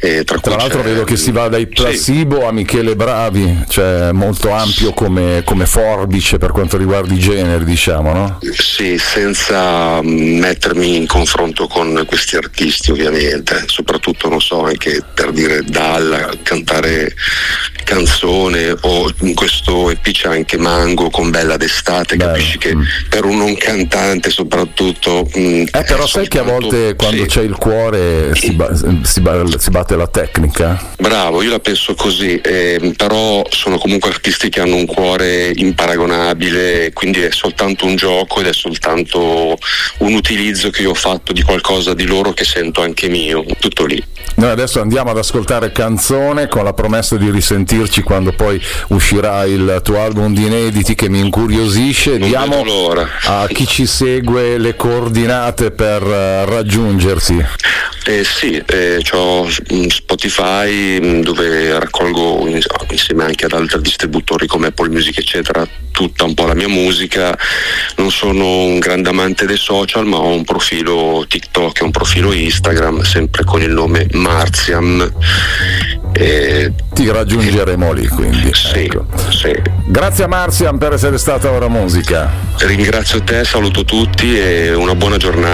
Tra l'altro vedo che si va dai Placebo a Michele Bravi, cioè molto ampio come forbice per quanto riguarda i generi, diciamo, no? Sì, senza mettermi in confronto con questi artisti ovviamente, soprattutto non so, anche per dire Dalla, cantare canzone, o in questo EP c'è anche Mango con Bella d'estate. Bello. Capisci che per un non cantante soprattutto però sai che a volte quando c'è il cuore si batte la tecnica? Bravo, io la penso così, però sono comunque artisti che hanno un cuore imparagonabile, quindi è soltanto un gioco ed è soltanto un utilizzo che io ho fatto di qualcosa di loro che sento anche mio, tutto lì. Noi adesso andiamo ad ascoltare Canzone con la promessa di risentirci quando poi uscirà il tuo album di inediti che mi incuriosisce. Diamo a chi ci segue le coordinate per raggiungersi. Sì, c'ho Spotify dove raccolgo insieme anche ad altri distributori come Apple Music eccetera tutta un po' la mia musica. Non sono un grande amante dei social, ma ho un profilo TikTok e un profilo Instagram sempre con il nome Marzian. Ti raggiungeremo lì, quindi. Sì, ecco. Sì. Grazie a Marzian per essere stata Ora Musica. Ringrazio te, saluto tutti e una buona giornata.